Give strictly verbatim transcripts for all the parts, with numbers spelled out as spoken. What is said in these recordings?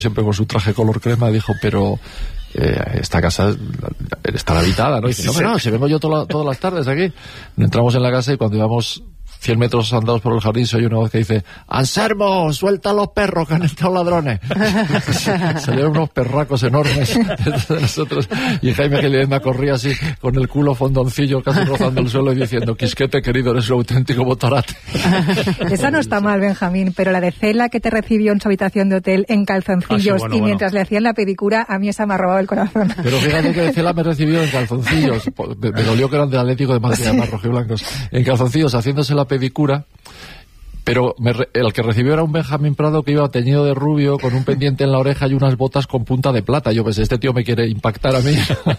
siempre con su traje color crema, dijo, pero eh, esta casa está habitada, ¿no? Y dice, no, no, no, si vengo yo toda, todas las tardes aquí. Entramos en la casa y cuando íbamos cien metros andados por el jardín se oye una voz que dice, Anselmo, suelta a los perros que han entrado ladrones. Salieron unos perracos enormes de nosotros y Jaime Gilena corría así con el culo fondoncillo casi rozando el suelo y diciendo, Quisquete querido, eres un auténtico botarate. Esa no está mal, Benjamín, pero la de Cela que te recibió en su habitación de hotel en calzoncillos ah, sí, bueno, y mientras bueno. le hacían la pedicura, a mí esa me ha robado el corazón. Pero fíjate que de Cela me recibió en calzoncillos, me, me dolió que eran del Atlético de Madrid, además rojiblancos, en calzoncillos haciéndose la pedicura, pero me, el que recibió era un Benjamín Prado que iba teñido de rubio, con un pendiente en la oreja y unas botas con punta de plata. Yo pensé, este tío me quiere impactar a mí.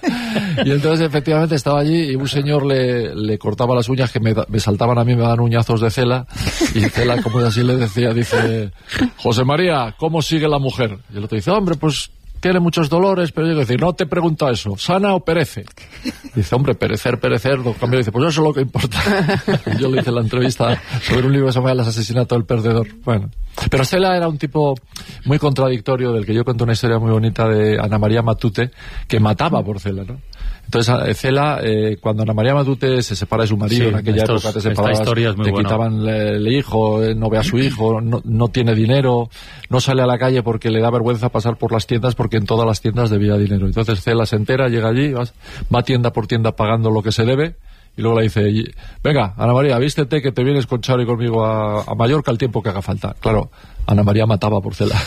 Y entonces efectivamente estaba allí y un señor le, le cortaba las uñas que me, me saltaban a mí, me daban uñazos de Cela, y Cela, como así le decía, dice, José María, ¿cómo sigue la mujer? Y el otro dice, hombre, pues tiene muchos dolores, pero yo decir, no te pregunto eso, ¿sana o perece? Dice, hombre, perecer, perecer, don Camilo dice, pues eso es lo que importa. Y yo le hice la entrevista sobre un libro que se llama El asesinato del perdedor. Bueno, pero Cela era un tipo muy contradictorio, del que yo cuento una historia muy bonita de Ana María Matute, que mataba por Cela, ¿no? Entonces, Cela, eh, cuando Ana María Matute se separa de su marido, sí, en aquella estos, época te separabas, te bueno. quitaban el hijo, no ve a su hijo, no, no tiene dinero, no sale a la calle porque le da vergüenza pasar por las tiendas, porque en todas las tiendas debía dinero. Entonces Cela se entera, llega allí, va, va tienda por tienda pagando lo que se debe, y luego le dice, venga, Ana María, vístete que te vienes con Charo y conmigo a, a Mallorca el tiempo que haga falta. Claro, Ana María mataba por Cela.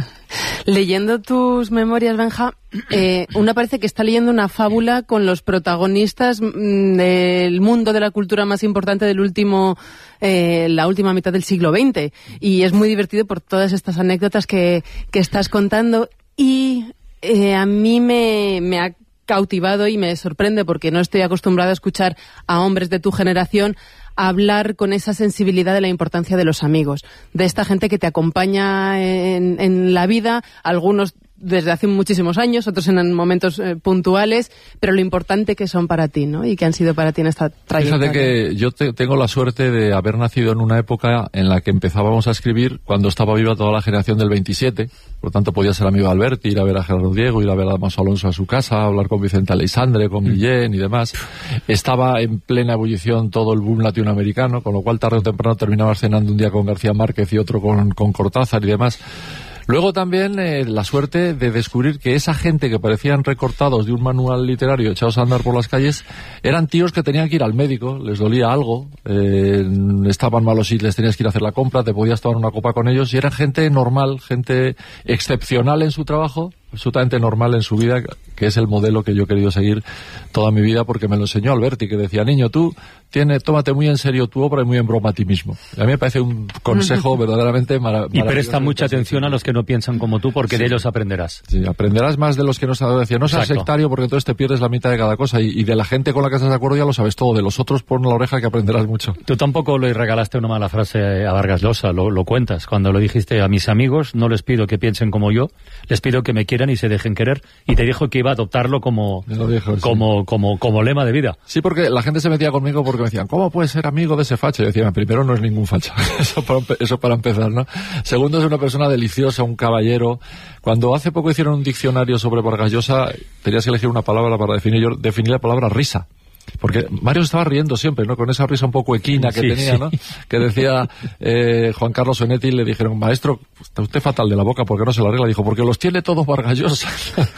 Leyendo tus memorias, Benja, eh, uno parece que está leyendo una fábula con los protagonistas mmm, del mundo de la cultura más importante del último, eh, la última mitad del siglo veinte. Y es muy divertido por todas estas anécdotas que, que estás contando. Y eh, a mí me, me ha cautivado y me sorprende porque no estoy acostumbrada a escuchar a hombres de tu generación hablar con esa sensibilidad de la importancia de los amigos, de esta gente que te acompaña en, en la vida, algunos desde hace muchísimos años, otros en momentos eh, puntuales, pero lo importante que son para ti, ¿no? Y que han sido para ti en esta trayectoria. Fíjate que yo te, tengo la suerte de haber nacido en una época en la que empezábamos a escribir cuando estaba viva toda la generación del veintisiete, por lo tanto podía ser amigo de Alberti, ir a ver a Gerardo Diego, ir a ver a Damaso Alonso a su casa, hablar con Vicente Aleixandre, con Guillén y demás. Estaba en plena ebullición todo el boom latinoamericano, con lo cual tarde o temprano terminabas cenando un día con García Márquez y otro con, con Cortázar y demás. Luego también eh, la suerte de descubrir que esa gente que parecían recortados de un manual literario echados a andar por las calles eran tíos que tenían que ir al médico, les dolía algo, eh, estaban malos y les tenías que ir a hacer la compra, te podías tomar una copa con ellos, y era gente normal, gente excepcional en su trabajo, absolutamente normal en su vida, que es el modelo que yo he querido seguir toda mi vida, porque me lo enseñó Alberti, que decía, niño, tú tiene, tómate muy en serio tu obra y muy en broma a ti mismo. Y a mí me parece un consejo verdaderamente maravilloso. Y presta mucha atención a los que no piensan como tú, porque sí, de ellos aprenderás. Sí, aprenderás más de los que no saben. Decía, no seas Exacto. sectario, porque entonces te pierdes la mitad de cada cosa, y, y de la gente con la que estás de acuerdo ya lo sabes todo, de los otros pon la oreja que aprenderás mucho. Tú tampoco le regalaste una mala frase a Vargas Llosa, lo, lo cuentas, cuando lo dijiste, a mis amigos no les pido que piensen como yo, les pido que me quieran y se dejen querer, y te dijo que iba a adoptarlo como, dijo, como, sí. como, como, como lema de vida. Sí, porque la gente se metía conmigo porque me decían, ¿cómo puedes ser amigo de ese facha? Y yo decía, primero, no es ningún facha, eso, para, eso para empezar, ¿no? Segundo, es una persona deliciosa, un caballero. Cuando hace poco hicieron un diccionario sobre Vargas Llosa, tenías que elegir una palabra para definir, yo definí la palabra risa. Porque Mario estaba riendo siempre, ¿no? Con esa risa un poco equina que sí, tenía, sí. ¿no? Que decía eh, Juan Carlos Onetti, le dijeron, maestro, está usted fatal de la boca, ¿por qué no se lo arregla? Dijo, porque los tiene todos Vargas Llosa.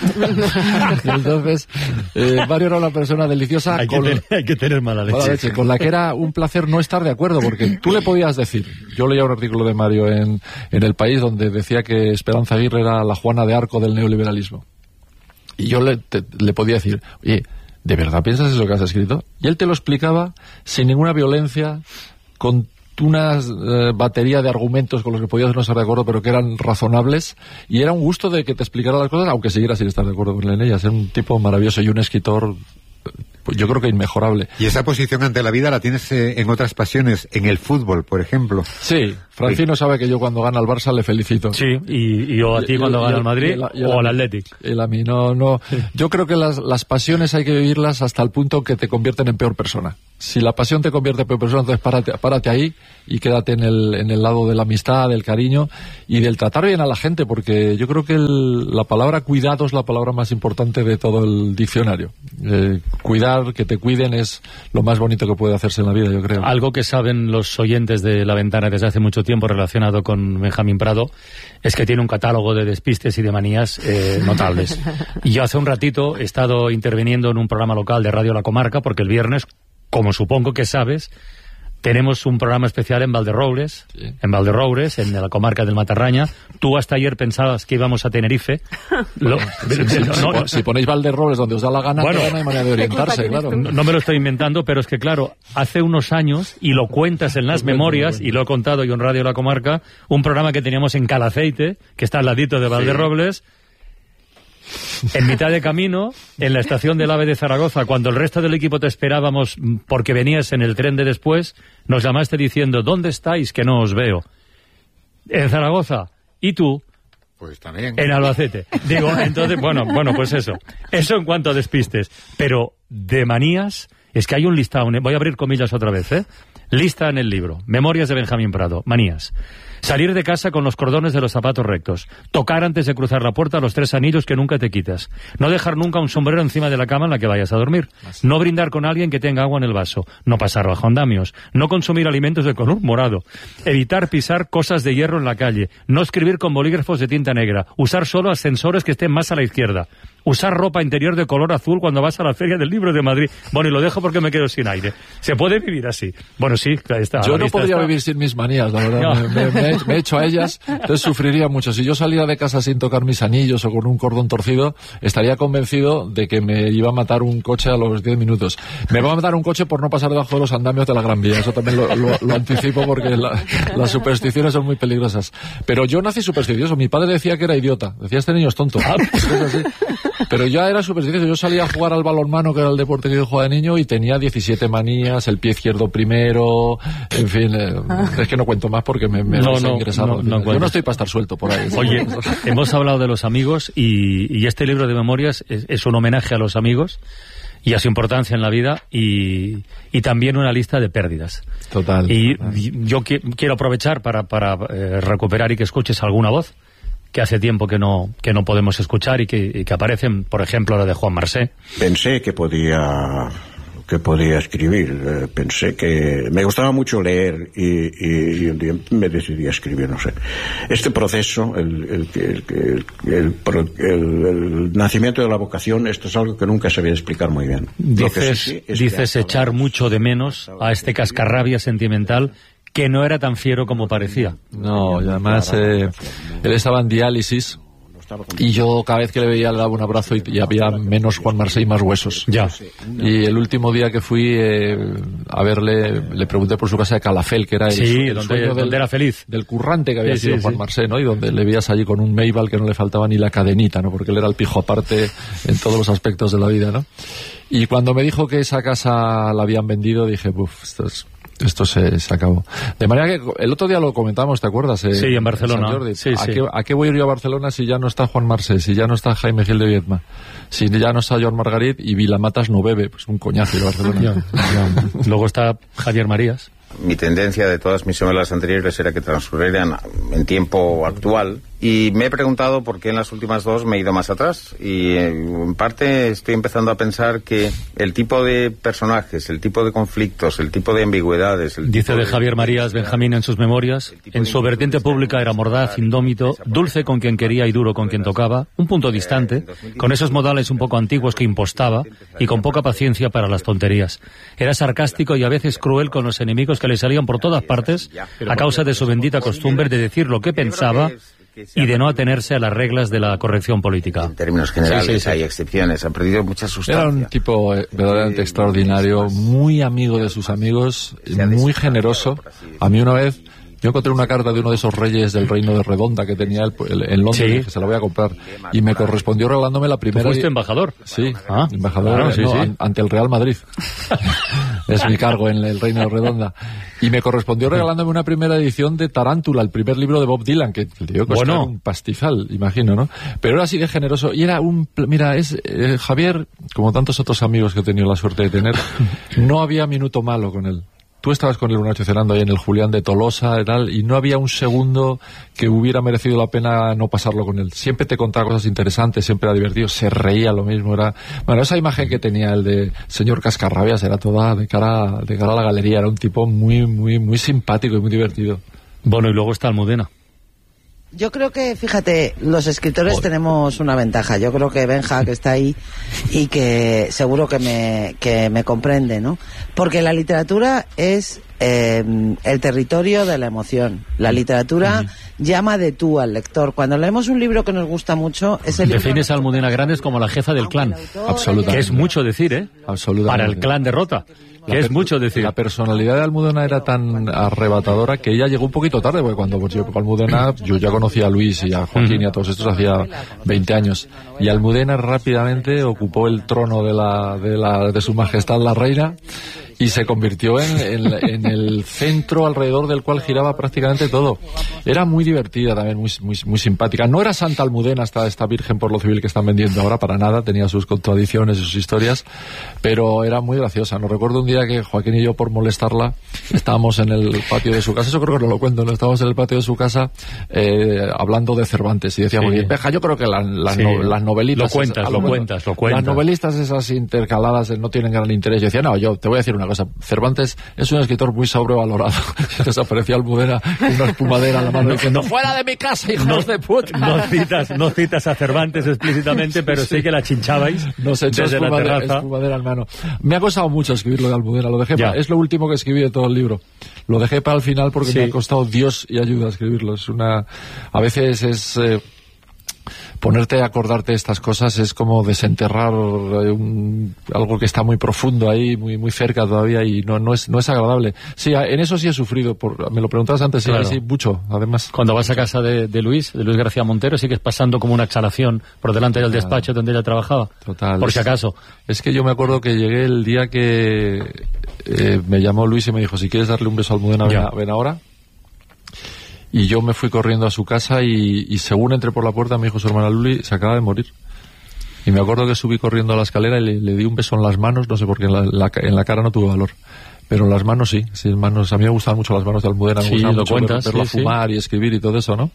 Entonces, eh, Mario era una persona deliciosa. Hay, con, que, tener, hay que tener mala leche. mala leche. Con la que era un placer no estar de acuerdo, porque tú le podías decir, yo leía un artículo de Mario en, en El País donde decía que Esperanza Aguirre era la Juana de Arco del neoliberalismo. Y yo le, te, le podía decir, oye, ¿de verdad piensas eso que has escrito? Y él te lo explicaba sin ninguna violencia, con una eh, batería de argumentos con los que podías no estar de acuerdo, pero que eran razonables, y era un gusto de que te explicara las cosas, aunque siguieras sin estar de acuerdo con él en ellas. Era un tipo maravilloso y un escritor, pues yo creo que inmejorable. Y esa posición ante la vida la tienes eh, en otras pasiones, en el fútbol, por ejemplo. Sí, Francino sí. sabe que yo cuando gana el Barça le felicito. Sí, y, y yo a ti y, cuando y, gana el Madrid y, y, y o al Athletic. Él a mí, no, no. Sí. Yo creo que las, las pasiones hay que vivirlas hasta el punto que te convierten en peor persona. si la pasión te convierte en persona, entonces párate, párate ahí y quédate en el, en el lado de la amistad, del cariño y del tratar bien a la gente, porque yo creo que el, la palabra cuidado es la palabra más importante de todo el diccionario. Eh, cuidar, que te cuiden es lo más bonito que puede hacerse en la vida, yo creo. Algo que saben los oyentes de La Ventana desde hace mucho tiempo relacionado con Benjamín Prado es que tiene un catálogo de despistes y de manías eh, notables. Y yo hace un ratito he estado interviniendo en un programa local de Radio La Comarca, porque el viernes, como supongo que sabes, tenemos un programa especial en Valderroures, sí. en Valderroures, en la comarca del Matarraña. Tú hasta ayer pensabas que íbamos a Tenerife. Lo, sí, sí, sí, no, no, si ponéis Valderroures donde os da la gana, bueno, no hay manera de orientarse, claro. No, no me lo estoy inventando, pero es que, claro, hace unos años, y lo cuentas en las memorias, y lo he contado yo en Radio La Comarca, un programa que teníamos en Calaceite, que está al ladito de Valderrobles, sí. En mitad de camino, en la estación del AVE de Zaragoza, cuando el resto del equipo te esperábamos porque venías en el tren de después, nos llamaste diciendo, ¿dónde estáis? Que no os veo. En Zaragoza. ¿Y tú? Pues también. En Albacete. Digo, entonces, bueno, bueno, pues eso. Eso en cuanto a despistes. Pero de manías, es que hay un listado, voy a abrir comillas otra vez, ¿eh? Lista en el libro. Memorias de Benjamín Prado. Manías. Salir de casa con los cordones de los zapatos rectos. Tocar antes de cruzar la puerta los tres anillos que nunca te quitas. No dejar nunca un sombrero encima de la cama en la que vayas a dormir. No brindar con alguien que tenga agua en el vaso. No pasar bajo andamios. No consumir alimentos de color morado. Evitar pisar cosas de hierro en la calle. No escribir con bolígrafos de tinta negra. Usar solo ascensores que estén más a la izquierda. Usar ropa interior de color azul cuando vas a la Feria del Libro de Madrid. Bueno, y lo dejo porque me quedo sin aire. ¿Se puede vivir así? Bueno, sí, está. Yo no podría está. vivir sin mis manías, la verdad. No. Me, me, me, me he hecho a ellas, entonces sufriría mucho. Si yo saliera de casa sin tocar mis anillos o con un cordón torcido, estaría convencido de que me iba a matar un coche a los diez minutos. Me va a matar un coche por no pasar debajo de los andamios de la Gran Vía. Eso también lo, lo, lo anticipo porque la, las supersticiones son muy peligrosas. Pero yo nací supersticioso. Mi padre decía que era idiota. Decía, este niño es tonto. Ah, pues es así. Pero ya era supersticioso. Yo salía a jugar al balonmano, que era el deporte que yo jugaba de niño, y tenía diecisiete manías, el pie izquierdo primero, en fin, eh, ah. es que no cuento más porque me, me no, vais a no, ingresar. No, no yo no estoy para estar suelto por ahí. Oye, hemos hablado de los amigos y, y este libro de memorias es, es un homenaje a los amigos y a su importancia en la vida y, y también una lista de pérdidas. Total. Y, total. y yo que, quiero aprovechar para, para eh, recuperar y que escuches alguna voz que hace tiempo que no que no podemos escuchar y que, y que aparecen, por ejemplo, la de Juan Marsé. Pensé que podía que podía escribir, eh, pensé que me gustaba mucho leer y, y, y un día me decidí a escribir, no sé. Este proceso, el, el, el, el, el, el, el nacimiento de la vocación, esto es algo que nunca sabía explicar muy bien. Dices, sí sí dices echar mucho de menos a este cascarrabia sentimental que no era tan fiero como parecía. No, y además eh, él estaba en diálisis y yo cada vez que le veía le daba un abrazo y, y había menos Juan Marsé y más huesos. Ya. Y el último día que fui eh, a verle, le pregunté por su casa de Calafel, que era el, sí, el donde, sueño donde del, era feliz. del currante que había sí, sido sí, Juan sí. Marsé, ¿no? Y donde le veías allí con un Maybach que no le faltaba ni la cadenita, ¿no? Porque él era el pijo aparte en todos los aspectos de la vida, ¿no? Y cuando me dijo que esa casa la habían vendido, dije, uff, esto es... Esto se, se acabó. De manera que el otro día lo comentamos, ¿te acuerdas? Eh, sí, en Barcelona. En sí, ¿A, sí. Qué, ¿A qué voy a ir yo a Barcelona si ya no está Juan Marsé, si ya no está Jaime Gil de Viedma, si ya no está Joan Margarit y Vilamatas no bebe? Pues un coñazo ir a Barcelona. Ya, ya. Luego está Javier Marías. Mi tendencia de todas mis novelas anteriores era que transcurrieran en tiempo actual y me he preguntado por qué en las últimas dos me he ido más atrás y en parte estoy empezando a pensar que el tipo de personajes, el tipo de conflictos, el tipo de ambigüedades... El Dice de, de Javier Marías Benjamín en sus memorias, en su vertiente pública era mordaz, indómito, dulce con quien quería y duro con quien tocaba, un punto distante, con esos modales un poco antiguos que impostaba y con poca paciencia para las tonterías. Era sarcástico y a veces cruel con los enemigos que le salían por todas partes a causa de su bendita costumbre de decir lo que pensaba y de no atenerse a las reglas de la corrección política. En términos generales sí, sí, sí. hay excepciones, ha perdido mucha sustancia. Era un tipo eh, verdaderamente extraordinario, muy amigo de sus amigos, muy generoso. A mí una vez Yo encontré una carta de uno de esos reyes del reino de Redonda que tenía el, el, en Londres, sí. que se la voy a comprar, y me correspondió regalándome la primera... ¿Tú fuiste embajador? Sí, ah, embajador claro, sí, no, sí. An, ante el Real Madrid. Es mi cargo en el reino de Redonda. Y me correspondió regalándome una primera edición de Tarántula, el primer libro de Bob Dylan, que el tío costaba bueno. un pastizal, imagino, ¿no? Pero era así de generoso, y era un... Mira, es eh, Javier, como tantos otros amigos que he tenido la suerte de tener, no había minuto malo con él. Tú estabas con él una noche cenando ahí en el Julián de Tolosa y tal, y no había un segundo que hubiera merecido la pena no pasarlo con él. Siempre te contaba cosas interesantes, siempre era divertido, se reía lo mismo, era... Bueno, esa imagen que tenía el de señor Cascarrabias era toda de cara, de cara a la galería, era un tipo muy, muy, muy simpático y muy divertido. Bueno, y luego está Almudena. Yo creo que, fíjate, los escritores Joder. tenemos una ventaja. Yo creo que Benja, que está ahí y que seguro que me, que me comprende, ¿no? Porque la literatura es eh, el territorio de la emoción. La literatura uh-huh. llama de tú al lector. Cuando leemos un libro que nos gusta mucho, es el Defines a Almudena Grandes como la jefa del clan. Absolutamente. Que es mucho decir, ¿eh? Absolutamente. Para el clan de Rota. Que es mucho decir. La personalidad de Almudena era tan arrebatadora que ella llegó un poquito tarde, porque cuando pues, llegó Almudena, yo ya conocía a Luis y a Joaquín y a todos estos hacía veinte años. Y Almudena rápidamente ocupó el trono de la de, la, de su majestad la reina y se convirtió en, en, en el centro alrededor del cual giraba prácticamente todo. Era muy divertida también, muy, muy, muy simpática. No era Santa Almudena esta, esta virgen por lo civil que están vendiendo ahora, para nada, tenía sus contradicciones y sus historias, pero era muy graciosa. Nos recuerdo un día que Joaquín y yo, por molestarla, estábamos en el patio de su casa, eso creo que no lo cuento, ¿no? Estábamos en el patio de su casa eh, hablando de Cervantes y decíamos, sí. Peja, yo creo que la, la, sí. no, las novelitas... Lo cuentas, es, lo, lo cuentas, lo cuentas. Las novelistas esas intercaladas no tienen gran interés. Yo decía, no, yo te voy a decir una cosa, Cervantes es un escritor muy sobrevalorado. Desapareció Almudena con una espumadera en la mano diciendo, ¡fuera de mi casa, hijos no, de puta! No citas, no citas a Cervantes explícitamente, pero sí, sí que la chinchabais Nos echó desde espumadera, la terraza. espumadera en mano. Me ha costado mucho escribir lo de Almudena, lo dejé para, es lo último que escribí de todo el libro. Lo dejé para el final porque sí. me ha costado Dios y ayuda a escribirlo. Es una... A veces es... Eh, ponerte a acordarte de estas cosas es como desenterrar un, algo que está muy profundo ahí, muy muy cerca todavía y no no es no es agradable. Sí, en eso sí he sufrido, por, me lo preguntabas antes, sí, claro. sí, mucho, además. Cuando vas a casa de, de Luis, de Luis García Montero, sigues pasando como una exhalación por delante del despacho donde ella trabajaba. Total. Por si acaso. Es que yo me acuerdo que llegué el día que eh, me llamó Luis y me dijo, si quieres darle un beso a Almudena, ven, a, ven ahora. Y yo me fui corriendo a su casa y, y según entré por la puerta me dijo su hermana Luli, se acaba de morir. Y me acuerdo que subí corriendo a la escalera y le, le di un beso en las manos, no sé por qué en la, la, en la cara no tuve valor. Pero en las manos sí, sí, en manos, a mí me gustaban mucho las manos de Almudena, me sí, gustaba lo mucho cuentas, verla sí, fumar sí. y escribir y todo eso, ¿no?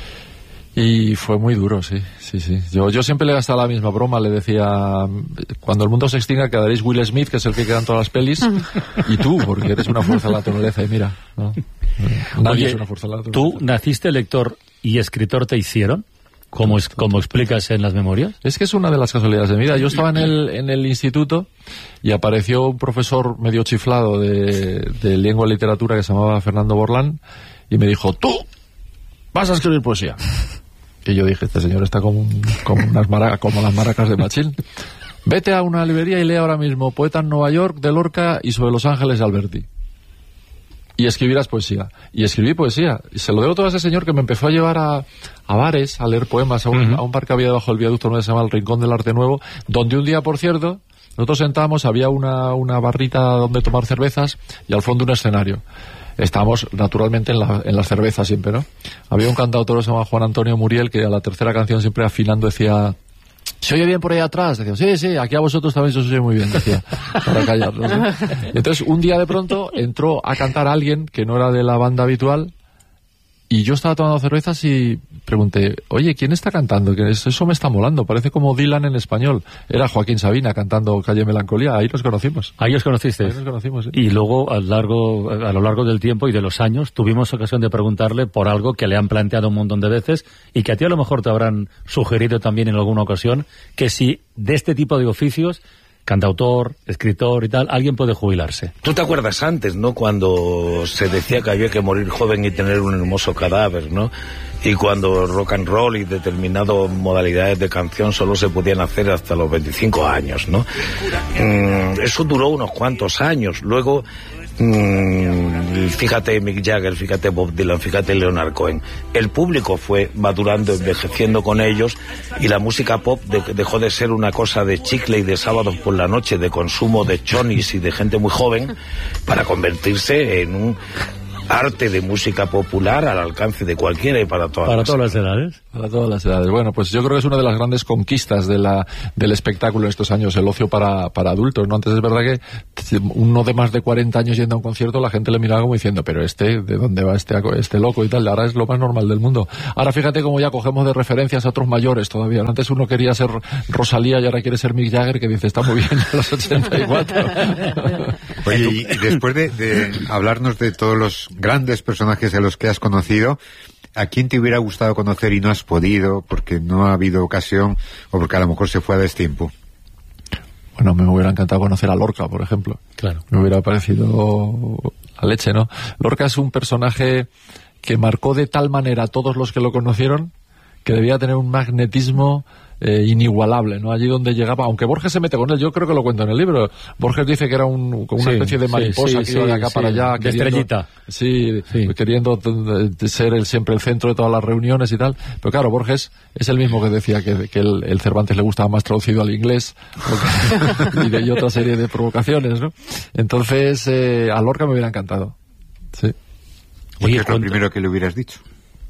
Y fue muy duro, sí, sí, sí. Yo, yo siempre le gastaba la misma broma, le decía, cuando el mundo se extinga quedaréis Will Smith, que es el que queda en todas las pelis, y tú, porque eres una fuerza de la naturaleza, y mira, ¿no? Nadie Oye, es una fuerza de la naturaleza. ¿Tú naciste lector y escritor te hicieron? Como, es, como explicas en las memorias. Es que es una de las casualidades de mi vida. Yo estaba en el, en el instituto y apareció un profesor medio chiflado de, de lengua y literatura que se llamaba Fernando Borlán y me dijo, tú vas a escribir poesía. Y yo dije, este señor está como, como, unas mara, como las maracas de Machín. Vete a una librería y lee ahora mismo Poeta en Nueva York de Lorca y Sobre los Ángeles de Alberti. Y escribirás poesía. Y escribí poesía. Y se lo debo todo a ese señor que me empezó a llevar a, a bares, a leer poemas, a un, uh-huh. a un bar que había debajo del viaducto donde se llama el Rincón del Arte Nuevo, donde un día, por cierto, nosotros sentábamos, había una, una barrita donde tomar cervezas y al fondo un escenario. Estábamos naturalmente en, la, en las cervezas siempre, ¿no? Había un cantautor que se llama Juan Antonio Muriel que a la tercera canción siempre afinando decía, ¿se oye bien por ahí atrás? Decía, sí, sí, aquí a vosotros también se os oye muy bien, decía, para callarlos, ¿no? Entonces un día de pronto entró a cantar alguien que no era de la banda habitual y yo estaba tomando cervezas y pregunté, oye, ¿quién está cantando? Que eso me está molando, parece como Dylan en español. Era Joaquín Sabina cantando Calle Melancolía, ahí nos conocimos. Ahí os conociste. Ahí nos conocimos, sí. Y luego, a, largo, a lo largo del tiempo y de los años, tuvimos ocasión de preguntarle por algo que le han planteado un montón de veces y que a ti a lo mejor te habrán sugerido también en alguna ocasión, que si de este tipo de oficios, cantautor, escritor y tal, alguien puede jubilarse. Tú te acuerdas antes, ¿no? Cuando se decía que había que morir joven y tener un hermoso cadáver, ¿no? Y cuando rock and roll y determinadas modalidades de canción solo se podían hacer hasta los veinticinco años, ¿no? Mm, eso duró unos cuantos años. Luego mmm, fíjate Mick Jagger, fíjate Bob Dylan, fíjate Leonard Cohen. El público fue madurando, envejeciendo con ellos, y la música pop de, dejó de ser una cosa de chicle y de sábados por la noche, de consumo de chonis y de gente muy joven, para convertirse en un arte de música popular al alcance de cualquiera y para todas para las todas las edades. Para todas las edades. Bueno, pues yo creo que es una de las grandes conquistas de la, del espectáculo en estos años, el ocio para, para adultos, ¿no? Antes es verdad que uno de más de cuarenta años yendo a un concierto, la gente le miraba como diciendo, pero este, ¿de dónde va este, este loco y tal? Ahora es lo más normal del mundo. Ahora fíjate cómo ya cogemos de referencias a otros mayores todavía. Antes uno quería ser Rosalía y ahora quiere ser Mick Jagger, que dice, está muy bien a los ochenta y cuatro. Oye, y, y después de, de hablarnos de todos los grandes personajes a los que has conocido, ¿a quién te hubiera gustado conocer y no has podido porque no ha habido ocasión o porque a lo mejor se fue a destiempo? Bueno, me hubiera encantado conocer a Lorca, por ejemplo. Claro. Me hubiera parecido la leche, ¿no? Lorca es un personaje que marcó de tal manera a todos los que lo conocieron que debía tener un magnetismo Eh, inigualable, ¿no? Allí donde llegaba, aunque Borges se mete con él, yo creo que lo cuento en el libro. Borges dice que era un, como una sí, especie de mariposa sí, sí, que iba de acá sí, para allá, de queriendo, estrellita. Sí, sí. queriendo ser el, siempre el centro de todas las reuniones y tal. Pero claro, Borges es el mismo que decía que, que el, el Cervantes le gustaba más traducido al inglés y, de, y otra serie de provocaciones, ¿no? Entonces, eh, a Lorca me hubiera encantado. Sí. Oye, ¿qué es lo primero que le hubieras dicho?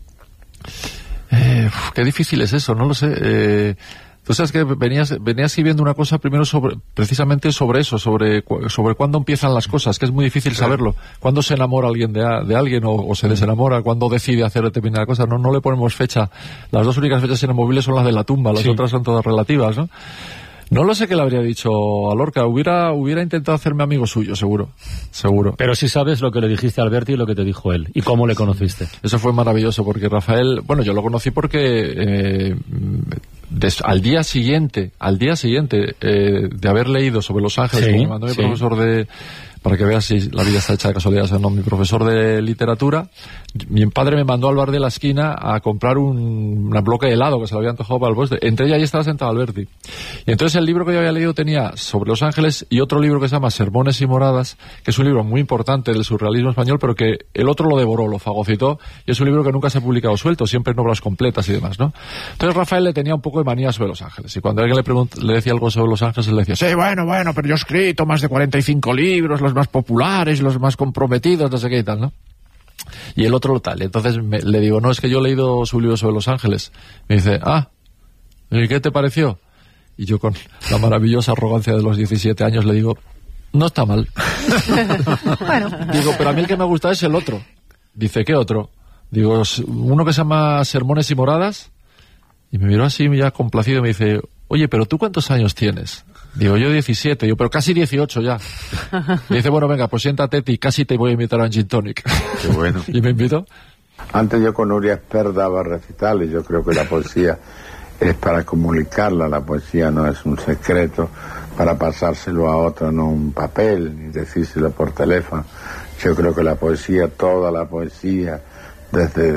Eh, uf, qué difícil es eso, no lo sé. Eh, tú sabes que venías, venías viendo una cosa primero sobre, precisamente sobre eso, sobre, sobre cuándo empiezan las cosas, que es muy difícil saberlo. Cuándo se enamora alguien de, de alguien o, o se desenamora, cuándo decide hacer determinada cosa. No, no le ponemos fecha. Las dos únicas fechas inamovibles son las de la tumba, las sí. otras son todas relativas, ¿no? No lo sé qué le habría dicho a Lorca. Hubiera, hubiera intentado hacerme amigo suyo, seguro. Seguro. Pero sí sabes lo que le dijiste a Alberti y lo que te dijo él. ¿Y cómo le conociste? Eso fue maravilloso, porque Rafael... Bueno, yo lo conocí porque... Eh, des, al día siguiente, al día siguiente eh, de haber leído sobre Los Ángeles, sí, como me mandó mi sí. profesor de... Para que veas si la vida está hecha de casualidades o no, mi profesor de literatura, mi padre me mandó al bar de la esquina a comprar un, un bloque de helado que se lo había antojado para el postre. Entre ella ahí estaba sentado Alberti. Y entonces el libro que yo había leído tenía sobre Los Ángeles y otro libro que se llama Sermones y Moradas, que es un libro muy importante del surrealismo español, pero que el otro lo devoró, lo fagocitó, y es un libro que nunca se ha publicado suelto, siempre en obras completas y demás, ¿no? Entonces Rafael le tenía un poco de manía sobre Los Ángeles, y cuando alguien le, pregunt, le decía algo sobre Los Ángeles, él le decía, sí, bueno, bueno, pero yo he escrito más de cuarenta y cinco libros, los más populares, los más comprometidos, no sé qué y tal, ¿no? Y el otro tal. Entonces me, le digo, no, es que yo he leído su libro sobre Los Ángeles. Me dice, ah, ¿y qué te pareció? Y yo con la maravillosa arrogancia de los diecisiete años le digo, no está mal. Bueno. Digo, pero a mí el que me gusta es el otro. Dice, ¿qué otro? Digo, uno que se llama Sermones y Moradas. Y me miró así ya complacido y me dice, oye, pero ¿tú cuántos años tienes? Digo, yo diecisiete, yo, pero casi dieciocho ya. Y dice, bueno, venga, pues siéntate y casi te voy a invitar a un gin tonic. Qué bueno. Y me invitó. Antes yo con Nuria Esper daba recitales, yo creo que la poesía es para comunicarla, la poesía no es un secreto para pasárselo a otro, no un papel, ni decírselo por teléfono. Yo creo que la poesía, toda la poesía, desde,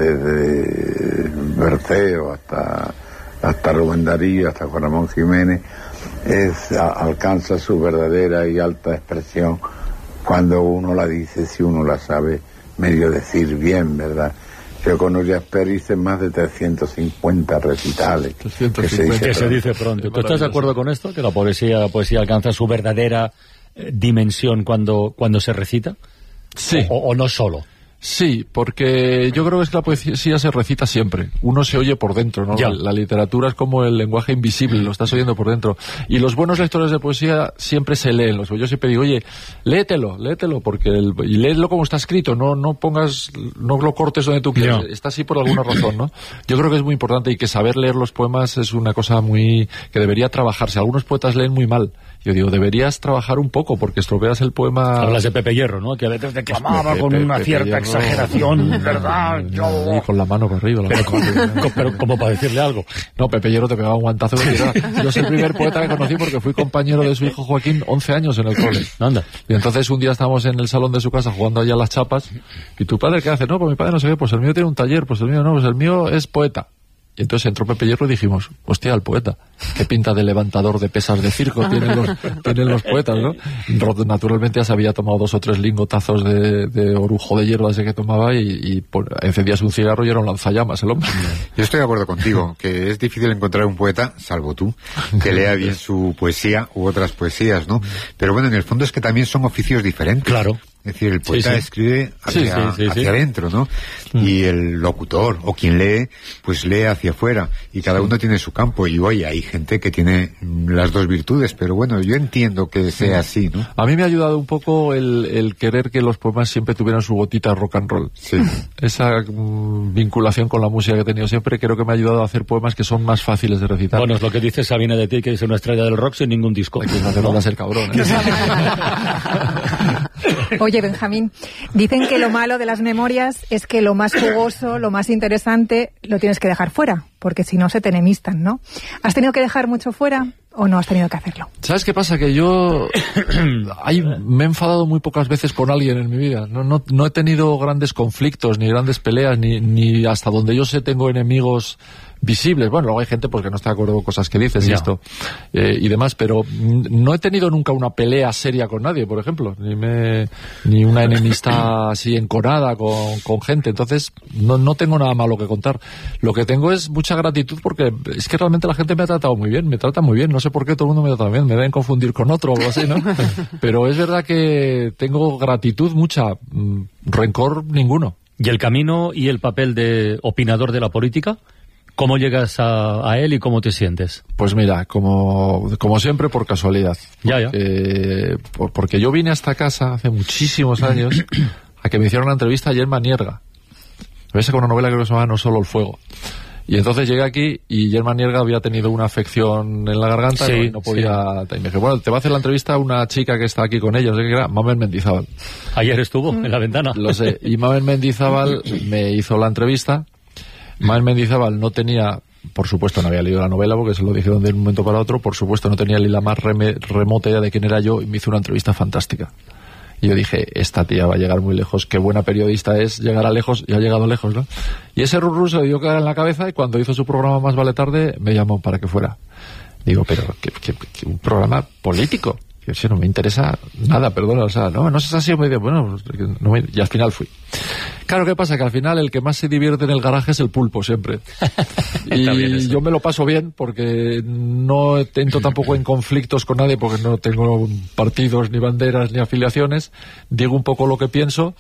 desde Berceo hasta, hasta Rubén Darío, hasta Juan Ramón Jiménez, es, a, alcanza su verdadera y alta expresión cuando uno la dice, si uno la sabe medio decir bien, ¿verdad? Yo con Nuria Esper hice más de trescientos cincuenta recitales. trescientos cincuenta, que se dice pronto. ¿Tú estás de acuerdo con esto? ¿Que la poesía, la poesía alcanza su verdadera eh, dimensión cuando, cuando se recita? Sí. O, o no solo. Sí, porque yo creo que es que la poesía se recita siempre. Uno se oye por dentro, ¿no? La, la literatura es como el lenguaje invisible, lo estás oyendo por dentro. Y los buenos lectores de poesía siempre se leen. Los, yo siempre digo, oye, léetelo, léetelo, porque el, y léelo como está escrito, no, no pongas, no lo cortes donde tú quieras. No. Está así por alguna razón, ¿no? Yo creo que es muy importante y que saber leer los poemas es una cosa muy, que debería trabajarse. Algunos poetas leen muy mal. Yo digo, deberías trabajar un poco porque estropeas el poema. Hablas de Pepe Hierro, ¿no? Que a veces declamaba con una Pepe cierta Hierro, exageración, ¿verdad? Yo... Y con la mano para arriba. La pero, mano. Pero como para decirle algo. No, Pepe Hierro te pegaba un guantazo. Yo soy el primer poeta que conocí porque fui compañero de su hijo Joaquín once años en el cole. Anda. Y entonces un día estábamos en el salón de su casa jugando allá a las chapas. ¿Y tu padre qué hace? No, pues mi padre no sé qué, pues el mío tiene un taller, pues el mío no, pues el mío es poeta. Y entonces entró Pepe Hierro y dijimos, hostia, el poeta, qué pinta de levantador de pesas de circo tienen los, tienen los poetas, ¿no? Naturalmente ya se había tomado dos o tres lingotazos de, de orujo de hierba ese que tomaba y, y por, encendías un cigarro y era un lanzallamas el hombre. Yo estoy de acuerdo contigo, que es difícil encontrar un poeta, salvo tú, que lea bien su poesía u otras poesías, ¿no? Pero bueno, en el fondo es que también son oficios diferentes. Claro. Es decir, el poeta sí, sí. escribe hacia, sí, sí, sí, hacia sí. adentro, ¿no? Mm. Y el locutor, o quien lee, pues lee hacia afuera. Y cada uno tiene su campo. Y oye, hay gente que tiene las dos virtudes, pero bueno, yo entiendo que sea así, ¿no? A mí me ha ayudado un poco el, el querer que los poemas siempre tuvieran su gotita de rock and roll. Sí. Esa mm, vinculación con la música que he tenido siempre, creo que me ha ayudado a hacer poemas que son más fáciles de recitar. Bueno, es lo que dice Sabina de ti, que es una estrella del rock sin ningún disco. Aquí no hace falta ser cabrón, ¿eh? Oye, Benjamín, dicen que lo malo de las memorias es que lo más jugoso, lo más interesante, lo tienes que dejar fuera, porque si no se te enemistan, ¿no? ¿Has tenido que dejar mucho fuera o no has tenido que hacerlo? ¿Sabes qué pasa? Que yo hay, me he enfadado muy pocas veces con alguien en mi vida. No, no, no he tenido grandes conflictos, ni grandes peleas, ni, ni hasta donde yo sé tengo enemigos visibles. Bueno, luego hay gente pues que no está de acuerdo con cosas que dices y esto eh, y demás, pero no he tenido nunca una pelea seria con nadie, por ejemplo, ni me, ni una enemistad así enconada con, con gente. Entonces no, no tengo nada malo que contar. Lo que tengo es mucha gratitud porque es que realmente la gente me ha tratado muy bien, me trata muy bien. No sé por qué todo el mundo me trata bien, me deben confundir con otro o algo así, ¿no? Pero es verdad que tengo gratitud mucha, rencor ninguno. ¿Y el camino y el papel de opinador de la política? ¿Cómo llegas a, a él y cómo te sientes? Pues mira, como, como siempre, por casualidad. Ya, ya. Porque, por, porque yo vine a esta casa hace muchísimos años a que me hicieran una entrevista a Germán Nierga. ¿Ves? Con una novela que se llama No solo el fuego. Y entonces llegué aquí y Germán Nierga había tenido una afección en la garganta sí, y no, no podía... Sí. Y me dije, bueno, te va a hacer la entrevista una chica que está aquí con ella, no sé qué era, Mamen Mendizábal. Ayer estuvo en la ventana. Lo sé. Y Mamen Mendizábal me hizo la entrevista. Manuel Mendizábal no tenía, por supuesto no había leído la novela porque se lo dijeron de un momento para otro, por supuesto no tenía ni la más reme, remota idea de quién era yo y me hizo una entrevista fantástica. Y yo dije, esta tía va a llegar muy lejos, qué buena periodista es, llegará lejos y ha llegado lejos, ¿no? Y ese rurru se le dio quedar en la cabeza y cuando hizo su programa Más vale tarde me llamó para que fuera. Digo, pero que, que, que un programa político. Yo, si no me interesa nada, perdona, o sea, no, no sé si me dice, bueno, no me, y al final fui. Claro, ¿qué pasa? Que al final el que más se divierte en el garaje es el pulpo, siempre. Y yo me lo paso bien porque no entro tampoco en conflictos con nadie porque no tengo partidos, ni banderas, ni afiliaciones. Digo un poco lo que pienso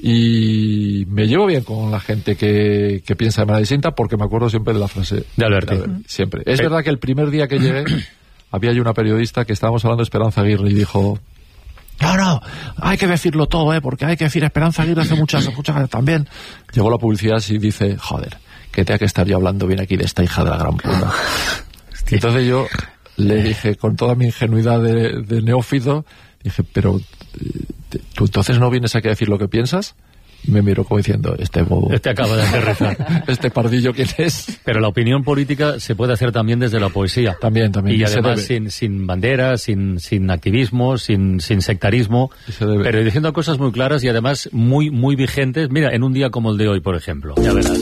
y me llevo bien con la gente que, que piensa de manera distinta porque me acuerdo siempre de la frase de Alberti. De Alberti, siempre. Es verdad que el primer día que llegué había yo una periodista que estábamos hablando de Esperanza Aguirre y dijo, no, no, hay que decirlo todo, ¿eh? Porque hay que decir Esperanza Aguirre hace muchas, muchas años también. Llegó la publicidad y dice, joder, que tenga que estar yo hablando bien aquí de esta hija de la gran puta. Entonces yo le dije, con toda mi ingenuidad de, de neófito, dije, pero ¿tú entonces no vienes aquí a decir lo que piensas? Y me miró como diciendo, este bobo. Este acaba de aterrizar. Este pardillo, ¿quién es? Pero la opinión política se puede hacer también desde la poesía. También, también. Y además sin, sin banderas, sin, sin activismo, sin, sin sectarismo. Pero diciendo cosas muy claras y además muy, muy vigentes. Mira, en un día como el de hoy, por ejemplo. Ya verás.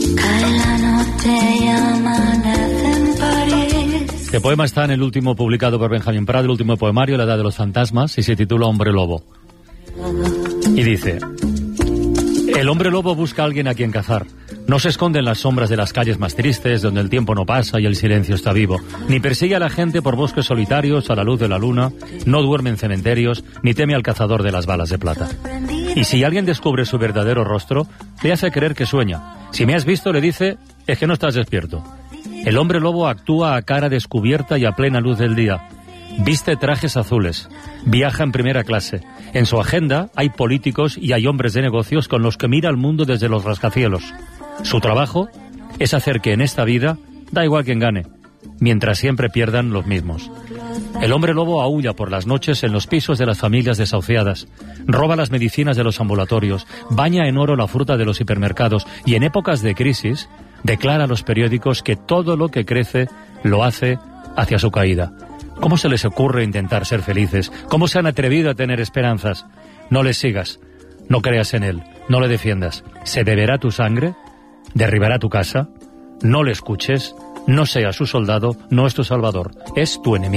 Este poema está en el último publicado por Benjamín Prado, el último poemario, La Edad de los Fantasmas, y se titula Hombre Lobo. Y dice... El hombre lobo busca a alguien a quien cazar. No se esconde en las sombras de las calles más tristes, donde el tiempo no pasa y el silencio está vivo. Ni persigue a la gente por bosques solitarios a la luz de la luna, no duerme en cementerios, ni teme al cazador de las balas de plata. Y si alguien descubre su verdadero rostro, le hace creer que sueña. Si me has visto, le dice, es que no estás despierto. El hombre lobo actúa a cara descubierta y a plena luz del día. Viste trajes azules, viaja en primera clase. En su agenda hay políticos y hay hombres de negocios con los que mira al mundo desde los rascacielos. Su trabajo es hacer que en esta vida, da igual quien gane, mientras siempre pierdan los mismos. El hombre lobo aúlla por las noches en los pisos de las familias desahuciadas, roba las medicinas de los ambulatorios, baña en oro la fruta de los hipermercados y en épocas de crisis declara a los periódicos que todo lo que crece lo hace hacia su caída. ¿Cómo se les ocurre intentar ser felices? ¿Cómo se han atrevido a tener esperanzas? No les sigas, no creas en él, no le defiendas. Se beberá tu sangre, derribará tu casa, no le escuches, no seas su soldado, no es tu salvador, es tu enemigo.